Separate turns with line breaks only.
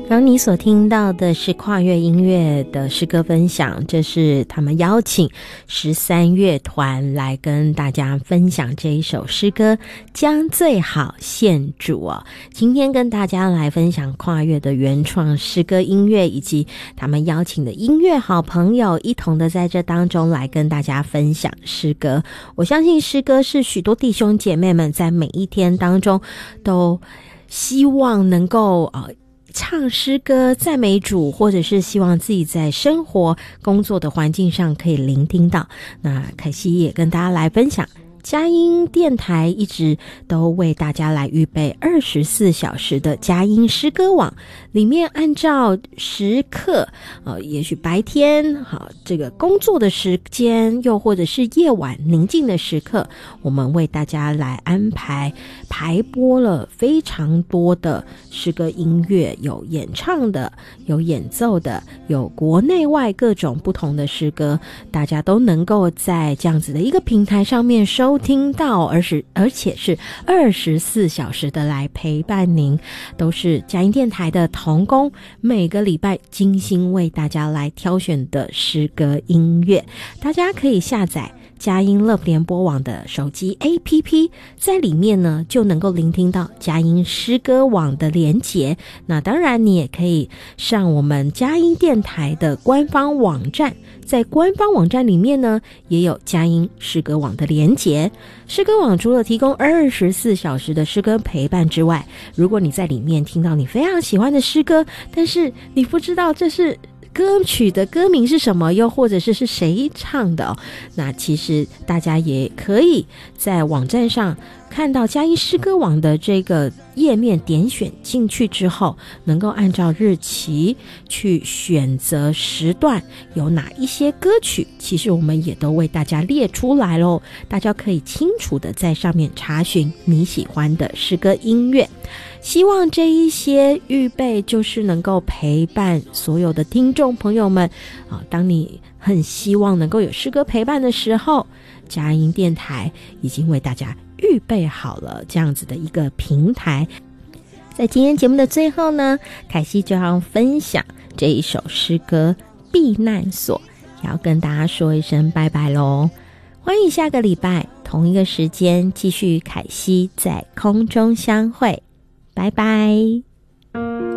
刚你所听到的是跨越音乐的诗歌分享，这是他们邀请13乐团来跟大家分享这一首诗歌，将最好献主哦。今天跟大家来分享跨越的原创诗歌音乐，以及他们邀请的音乐好朋友一同的在这当中来跟大家分享诗歌。我相信诗歌是许多弟兄姐妹们在每一天当中都希望能够唱诗歌赞美主，或者是希望自己在生活工作的环境上可以聆听到。那凯西也跟大家来分享，佳音电台一直都为大家来预备24小时的佳音诗歌网，里面按照时刻也许白天这个工作的时间，又或者是夜晚宁静的时刻，我们为大家来安排排播了非常多的诗歌音乐，有演唱的，有演奏的，有国内外各种不同的诗歌，大家都能够在这样子的一个平台上面收听到，而且是24小时的来陪伴您，都是佳音电台的同工，每个礼拜精心为大家来挑选的诗歌音乐，大家可以下载佳音乐福联播网的手机 APP， 在里面呢就能够聆听到佳音诗歌网的连结。那当然你也可以上我们佳音电台的官方网站，在官方网站里面呢也有佳音诗歌网的连结。诗歌网除了提供24小时的诗歌陪伴之外，如果你在里面听到你非常喜欢的诗歌，但是你不知道这是歌曲的歌名是什么，又或者是谁唱的那其实大家也可以在网站上看到佳音诗歌网的这个页面，点选进去之后，能够按照日期去选择时段有哪一些歌曲，其实我们也都为大家列出来咯，大家可以清楚的在上面查询你喜欢的诗歌音乐。希望这一些预备就是能够陪伴所有的听众朋友们当你很希望能够有诗歌陪伴的时候，佳音电台已经为大家预备好了这样子的一个平台。在今天节目的最后呢，凯西就要分享这一首诗歌《避难所》，也要跟大家说一声拜拜咯。欢迎下个礼拜同一个时间继续凯西在空中相会，拜拜。